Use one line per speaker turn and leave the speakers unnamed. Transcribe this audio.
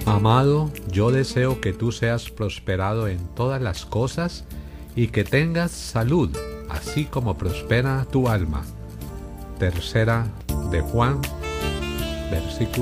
Amado, yo deseo que tú seas prosperado en todas las cosas y que tengas salud, así como prospera tu alma. Tercera de Juan, versículo